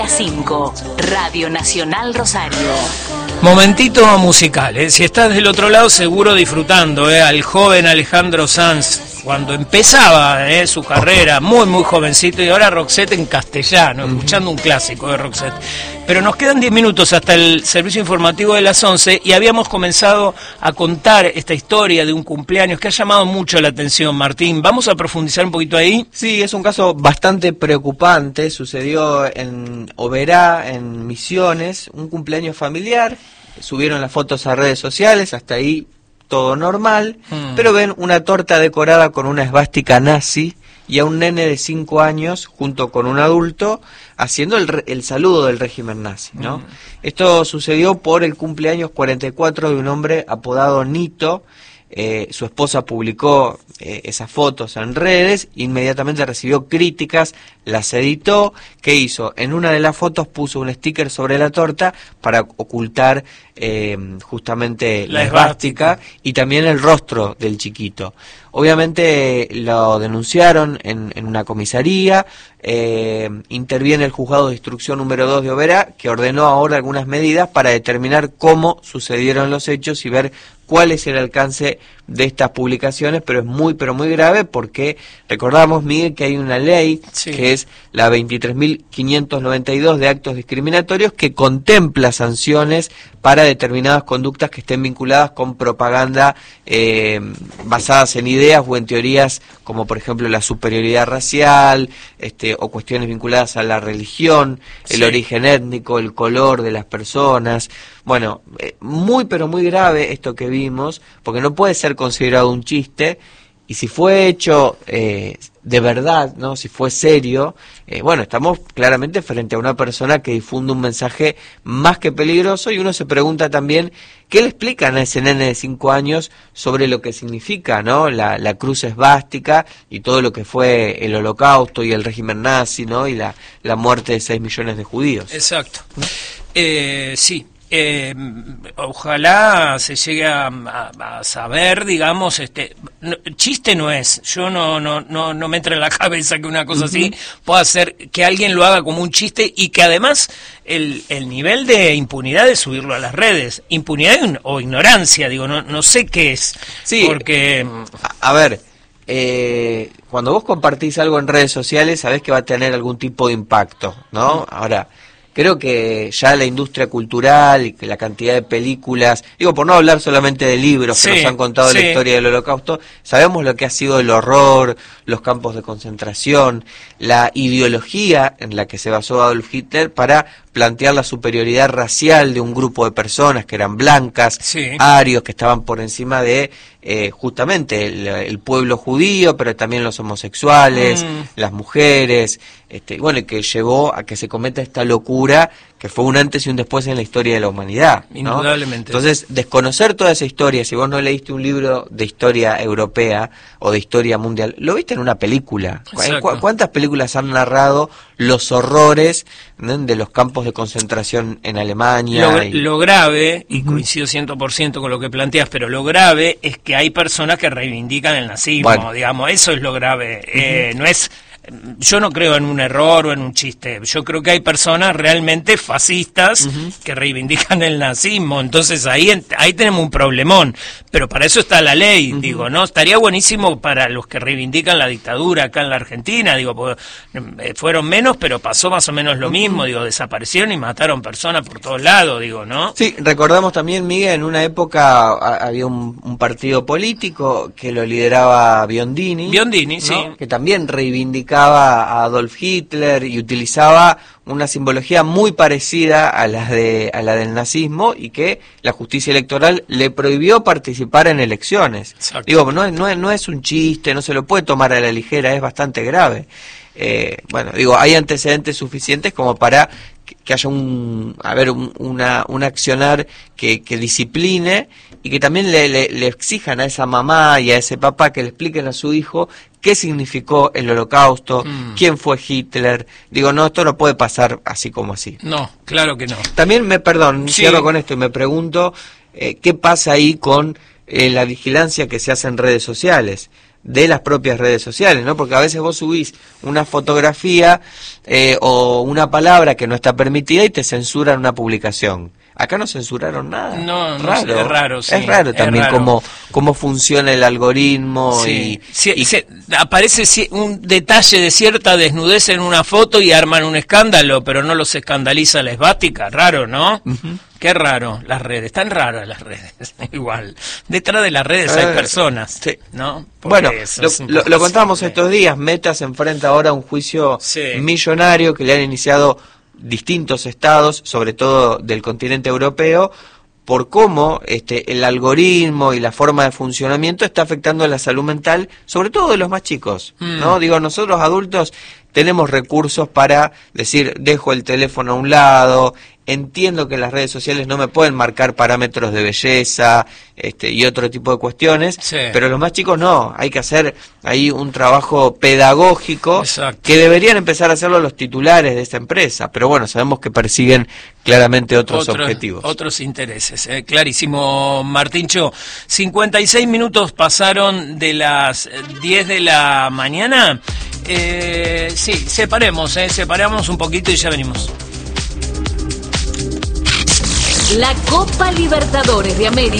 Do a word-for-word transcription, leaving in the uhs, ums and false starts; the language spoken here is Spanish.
cinco, Radio Nacional Rosario. Momentito musical, ¿eh? Si estás del otro lado seguro disfrutando, ¿eh? Al joven Alejandro Sanz, cuando empezaba ¿eh? su carrera, muy muy jovencito, y ahora Roxette en castellano, escuchando un clásico de Roxette. Pero nos quedan diez minutos hasta el servicio informativo de las once y habíamos comenzado a contar esta historia de un cumpleaños que ha llamado mucho la atención, Martín. ¿Vamos a profundizar un poquito ahí? Sí, es un caso bastante preocupante, sucedió en Oberá, en Misiones, un cumpleaños familiar, subieron las fotos a redes sociales, hasta ahí todo normal, hmm. pero ven una torta decorada con una esvástica nazi y a un nene de cinco años junto con un adulto haciendo el, el saludo del régimen nazi, ¿no? Mm. Esto sucedió por el cumpleaños cuarenta y cuatro de un hombre apodado Nito. Eh, su esposa publicó eh, esas fotos en redes, inmediatamente recibió críticas, las editó. ¿Qué hizo? En una de las fotos puso un sticker sobre la torta para ocultar eh, justamente la, la esvástica y también el rostro del chiquito. Obviamente lo denunciaron en, en una comisaría, eh, interviene el juzgado de instrucción número dos de Oberá, que ordenó ahora algunas medidas para determinar cómo sucedieron los hechos y ver cuál es el alcance de estas publicaciones, pero es muy, pero muy grave porque recordamos, Miguel, que hay una ley, sí, que es la veintitrés mil quinientos noventa y dos de actos discriminatorios que contempla sanciones para determinadas conductas que estén vinculadas con propaganda eh, basadas en ideas o en teorías como por ejemplo la superioridad racial, este, o cuestiones vinculadas a la religión, el sí. origen étnico, el color de las personas. Bueno, eh, muy pero muy grave esto que vimos, porque no puede ser considerado un chiste, y si fue hecho eh, de verdad, ¿no? Si fue serio, eh, bueno, estamos claramente frente a una persona que difunde un mensaje más que peligroso, y uno se pregunta también, ¿qué le explican a ese nene de cinco años sobre lo que significa, ¿no? La, la cruz esvástica y todo lo que fue el Holocausto y el régimen nazi, ¿no? Y la, la muerte de seis millones de judíos. Exacto. Eh, sí. Eh, ojalá se llegue a, a, a saber, digamos, este no, chiste no es, yo no no no no me entra en la cabeza que una cosa uh-huh. así pueda ser que alguien lo haga como un chiste, y que además el, el nivel de impunidad de subirlo a las redes, impunidad o ignorancia, digo, no no sé qué es, sí, porque a, a ver, eh, cuando vos compartís algo en redes sociales sabés que va a tener algún tipo de impacto, ¿no? Uh-huh. Ahora, creo que ya la industria cultural y la cantidad de películas, digo, por no hablar solamente de libros sí, que nos han contado sí. la historia del Holocausto, sabemos lo que ha sido el horror, los campos de concentración, la ideología en la que se basó Adolf Hitler para plantear la superioridad racial de un grupo de personas que eran blancas, sí. arios, que estaban por encima de eh, justamente el, el pueblo judío, pero también los homosexuales, mm. las mujeres, este, bueno, y que llevó a que se cometa esta locura que fue un antes y un después en la historia de la humanidad, ¿no? Indudablemente. Entonces, desconocer toda esa historia, si vos no leíste un libro de historia europea o de historia mundial, lo viste en una película. ¿Cu- ¿Cuántas películas han narrado los horrores, ¿no? de los campos de concentración en Alemania? Lo, y... lo grave, y uh-huh. coincido cien por ciento con lo que planteas, pero lo grave es que hay personas que reivindican el nazismo, bueno. digamos, eso es lo grave, uh-huh. eh, no es... Yo no creo en un error o en un chiste. Yo creo que hay personas realmente fascistas uh-huh. que reivindican el nazismo. Entonces ahí ahí tenemos un problemón. Pero para eso está la ley, uh-huh. digo, ¿no? Estaría buenísimo para los que reivindican la dictadura acá en la Argentina, digo, porque fueron menos, pero pasó más o menos lo uh-huh. mismo, digo, desaparecieron y mataron personas por todos lados, digo, ¿no? Sí, recordamos también, Miguel, en una época había un, un partido político que lo lideraba Biondini. Biondini, ¿no? sí. Que también reivindicaba a Adolf Hitler y utilizaba una simbología muy parecida a la de a la del nazismo, y que la justicia electoral le prohibió participar en elecciones. Exacto. Digo, no, no, no es un chiste, no se lo puede tomar a la ligera, es bastante grave. Eh, bueno, digo, hay antecedentes suficientes como para que, que haya un, a ver, un, una, un accionar que, que discipline, y que también le, le, le exijan a esa mamá y a ese papá que le expliquen a su hijo qué significó el Holocausto, mm. quién fue Hitler. Digo, no, esto no puede pasar así como así. No, claro que no. También me, perdón, sí. cierro con esto y me pregunto, eh, ¿qué pasa ahí con eh, la vigilancia que se hace en redes sociales? de las propias redes sociales, ¿no? Porque a veces vos subís una fotografía eh, o una palabra que no está permitida y te censuran una publicación. Acá no censuraron nada. No, no raro. Es raro, sí. Es raro también es raro. Cómo, cómo funciona el algoritmo. Sí. y, sí, y... Se, aparece un detalle de cierta desnudez en una foto y arman un escándalo, pero no los escandaliza la esvástica. Raro, ¿no? Uh-huh. Qué raro, las redes, están raras las redes, igual. Detrás de las redes hay personas, sí. ¿no? Porque bueno, lo, lo, lo contamos estos días, Meta se enfrenta ahora a un juicio sí. millonario que le han iniciado distintos estados, sobre todo del continente europeo, por cómo este, el algoritmo y la forma de funcionamiento está afectando a la salud mental, sobre todo de los más chicos, mm. ¿no? Digo, nosotros adultos tenemos recursos para decir, dejo el teléfono a un lado, entiendo que las redes sociales no me pueden marcar parámetros de belleza este, y otro tipo de cuestiones, sí. pero los más chicos no, hay que hacer ahí un trabajo pedagógico. Exacto. Que deberían empezar a hacerlo los titulares de esta empresa, pero bueno, sabemos que persiguen claramente otros Otro, objetivos. Otros intereses, eh, clarísimo, Martincho. cincuenta y seis minutos pasaron de las diez de la mañana. Eh, sí, separemos, eh, separamos un poquito y ya venimos. La Copa Libertadores de América.